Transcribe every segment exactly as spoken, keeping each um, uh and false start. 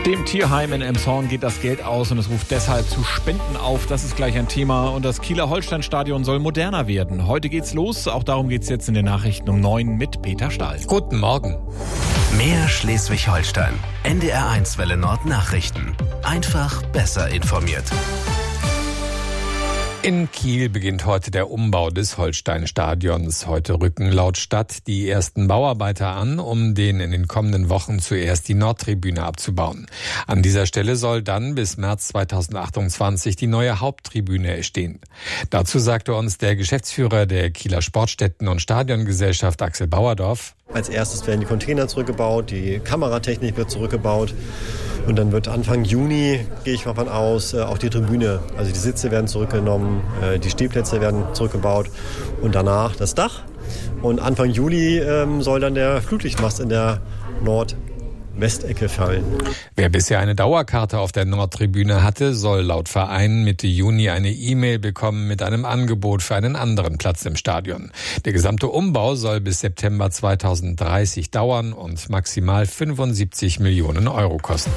Dem Tierheim in Elmshorn geht das Geld aus und es ruft deshalb zu Spenden auf. Das ist gleich ein Thema. Und das Kieler Holstein-Stadion soll moderner werden. Heute geht's los. Auch darum geht's jetzt in den Nachrichten um neun mit Peter Stahl. Guten Morgen. Mehr Schleswig-Holstein. N D R eins Welle Nord Nachrichten. Einfach besser informiert. In Kiel beginnt heute der Umbau des Holstein-Stadions. Heute rücken laut Stadt die ersten Bauarbeiter an, um den in den kommenden Wochen zuerst die Nordtribüne abzubauen. An dieser Stelle soll dann bis März zweitausendachtundzwanzig die neue Haupttribüne stehen. Dazu sagte uns der Geschäftsführer der Kieler Sportstätten- und Stadiongesellschaft Axel Bauerdorf: Als erstes werden die Container zurückgebaut, die Kameratechnik wird zurückgebaut. Und dann wird Anfang Juni, gehe ich mal von aus, auch die Tribüne, also die Sitze werden zurückgenommen, die Stehplätze werden zurückgebaut und danach das Dach. Und Anfang Juli ähm, soll dann der Flutlichtmast in der Nordwestecke fallen. Wer bisher eine Dauerkarte auf der Nordtribüne hatte, soll laut Verein Mitte Juni eine E-Mail bekommen mit einem Angebot für einen anderen Platz im Stadion. Der gesamte Umbau soll bis September zweitausenddreißig dauern und maximal fünfundsiebzig Millionen Euro kosten.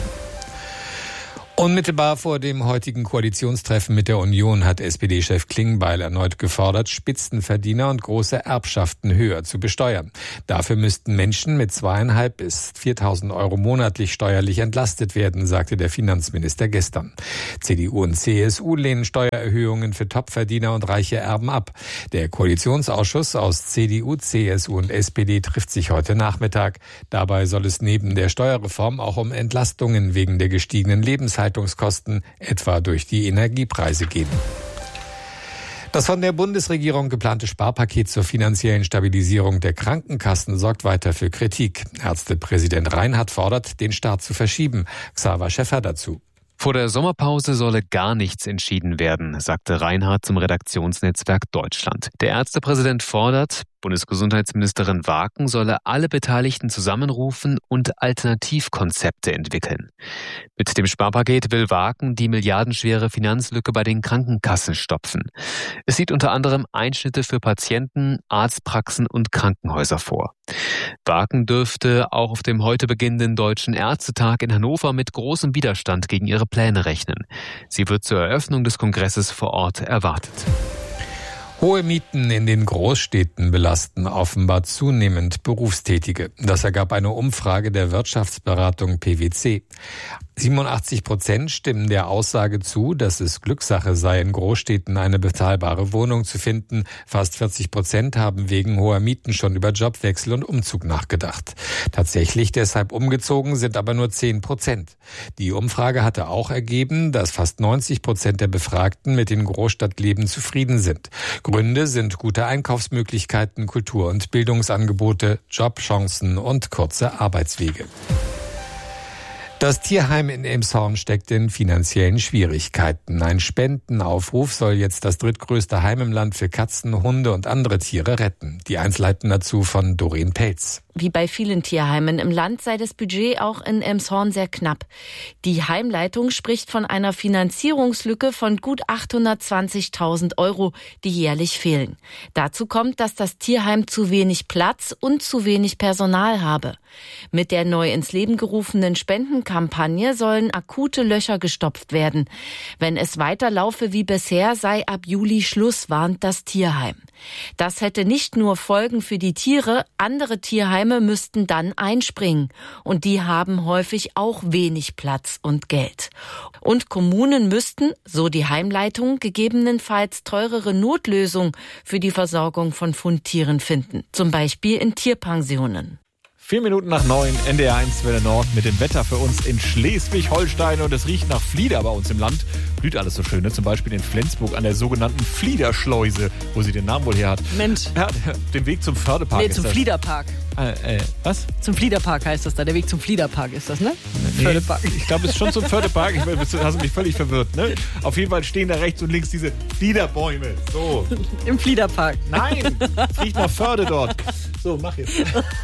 Unmittelbar vor dem heutigen Koalitionstreffen mit der Union hat S P D-Chef Klingbeil erneut gefordert, Spitzenverdiener und große Erbschaften höher zu besteuern. Dafür müssten Menschen mit zweieinhalb bis viertausend Euro monatlich steuerlich entlastet werden, sagte der Finanzminister gestern. C D U und C S U lehnen Steuererhöhungen für Topverdiener und reiche Erben ab. Der Koalitionsausschuss aus C D U, C S U und S P D trifft sich heute Nachmittag. Dabei soll es neben der Steuerreform auch um Entlastungen wegen der gestiegenen Lebenshaltungskosten, etwa durch die Energiepreise gehen. Das von der Bundesregierung geplante Sparpaket zur finanziellen Stabilisierung der Krankenkassen sorgt weiter für Kritik. Ärztepräsident Reinhardt fordert, den Start zu verschieben. Xaver Schäffer dazu. Vor der Sommerpause solle gar nichts entschieden werden, sagte Reinhardt zum Redaktionsnetzwerk Deutschland. Der Ärztepräsident fordert, Bundesgesundheitsministerin Waken solle alle Beteiligten zusammenrufen und Alternativkonzepte entwickeln. Mit dem Sparpaket will Waken die milliardenschwere Finanzlücke bei den Krankenkassen stopfen. Es sieht unter anderem Einschnitte für Patienten, Arztpraxen und Krankenhäuser vor. Waken dürfte auch auf dem heute beginnenden Deutschen Ärztetag in Hannover mit großem Widerstand gegen ihre Pläne rechnen. Sie wird zur Eröffnung des Kongresses vor Ort erwartet. Hohe Mieten in den Großstädten belasten offenbar zunehmend Berufstätige. Das ergab eine Umfrage der Wirtschaftsberatung P W C. siebenundachtzig Prozent stimmen der Aussage zu, dass es Glückssache sei, in Großstädten eine bezahlbare Wohnung zu finden. Fast vierzig Prozent haben wegen hoher Mieten schon über Jobwechsel und Umzug nachgedacht. Tatsächlich deshalb umgezogen sind aber nur zehn Prozent. Die Umfrage hatte auch ergeben, dass fast neunzig Prozent der Befragten mit dem Großstadtleben zufrieden sind. Gründe sind gute Einkaufsmöglichkeiten, Kultur- und Bildungsangebote, Jobchancen und kurze Arbeitswege. Das Tierheim in Elmshorn steckt in finanziellen Schwierigkeiten. Ein Spendenaufruf soll jetzt das drittgrößte Heim im Land für Katzen, Hunde und andere Tiere retten. Die Einzelheiten dazu von Doreen Pelz. Wie bei vielen Tierheimen im Land sei das Budget auch in Elmshorn sehr knapp. Die Heimleitung spricht von einer Finanzierungslücke von gut achthundertzwanzigtausend Euro, die jährlich fehlen. Dazu kommt, dass das Tierheim zu wenig Platz und zu wenig Personal habe. Mit der neu ins Leben gerufenen Spendenkampagne sollen akute Löcher gestopft werden. Wenn es weiterlaufe wie bisher, sei ab Juli Schluss, warnt das Tierheim. Das hätte nicht nur Folgen für die Tiere, andere Tierheime müssten dann einspringen. Und die haben häufig auch wenig Platz und Geld. Und Kommunen müssten, so die Heimleitung, gegebenenfalls teurere Notlösungen für die Versorgung von Fundtieren finden. Zum Beispiel in Tierpensionen. Vier Minuten nach neun, N D R eins Welle Nord mit dem Wetter für uns in Schleswig-Holstein. Und es riecht nach Flieder bei uns im Land. Blüht alles so schön, ne? Zum Beispiel in Flensburg an der sogenannten Fliederschleuse, wo sie den Namen wohl her hat. Mensch. Ja, den Weg zum Fördepark. Nee, zum ist Fliederpark. Äh, äh, was? Zum Fliederpark heißt das da. Der Weg zum Fliederpark ist das, ne? Nee, Fördepark. Ich glaube, es ist schon zum Fördepark. Ich weiß, du hast mich völlig verwirrt, ne? Auf jeden Fall stehen da rechts und links diese Fliederbäume. So. Im Fliederpark. Nein, es riecht nach Förde dort. So, mach jetzt.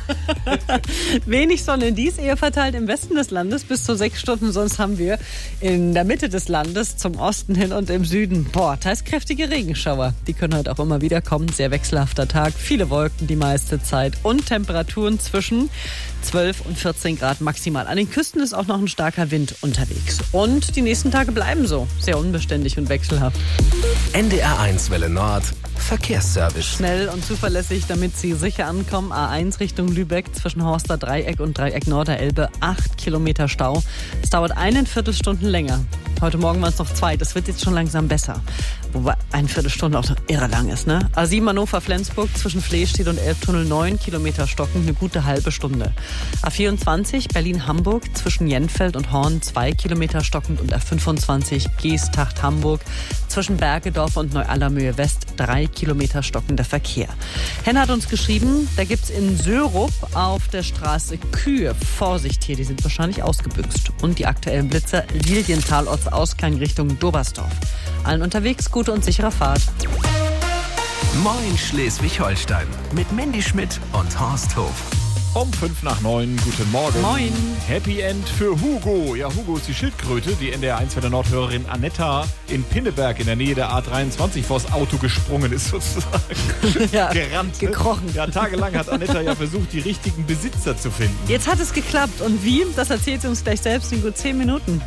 Wenig Sonne dies eher verteilt im Westen des Landes bis zu sechs Stunden. Sonst haben wir in der Mitte des Landes zum Osten hin und im Süden, boah, teils kräftige Regenschauer. Die können heute auch immer wieder kommen. Sehr wechselhafter Tag, viele Wolken die meiste Zeit und Temperaturen zwischen zwölf und vierzehn Grad maximal. An den Küsten ist auch noch ein starker Wind unterwegs. Und die nächsten Tage bleiben so. Sehr unbeständig und wechselhaft. N D R eins Welle Nord, Verkehrsservice. Schnell und zuverlässig, damit Sie sicher ankommen. A eins Richtung Lübeck zwischen Horster Dreieck und Dreieck Nord der Elbe. Acht Kilometer Stau. Es dauert eine Viertelstunde länger. Heute Morgen waren es noch zwei. Das wird jetzt schon langsam besser. Wobei eine Viertelstunde auch noch irre lang ist, ne? A sieben Hannover-Flensburg zwischen Flehstedt und Elbtunnel neun Kilometer Stocken, eine gute halbe Stunde. A vierundzwanzig Berlin-Hamburg zwischen Jenfeld und Horn zwei Kilometer stockend und A fünfundzwanzig Geesthacht-Hamburg zwischen Bergedorf und Neu-Allermöhe West drei Kilometer stockender Verkehr. Henna hat uns geschrieben, da gibt's in Sörup auf der Straße Kühe. Vorsicht hier, die sind wahrscheinlich ausgebüxt. Und die aktuellen Blitzer Lilienthal Ortsausgang Richtung Dobersdorf. Allen unterwegs gute und sichere Fahrt. Moin Schleswig-Holstein mit Mandy Schmidt und Horst Hof. Um fünf nach neun, guten Morgen. Moin. Happy End für Hugo. Ja, Hugo ist die Schildkröte, die N D R eins Welle Nord-Hörerin Annetta in Pinneberg in der Nähe der A dreiundzwanzig vors Auto gesprungen ist sozusagen. Ja, gerannt. gekrochen. Ja, tagelang hat Annetta ja versucht, die richtigen Besitzer zu finden. Jetzt hat es geklappt. Und wie? Das erzählt sie uns gleich selbst in gut zehn Minuten. N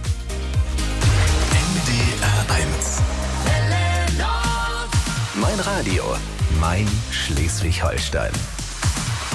D R eins. Mein Radio, mein Schleswig-Holstein.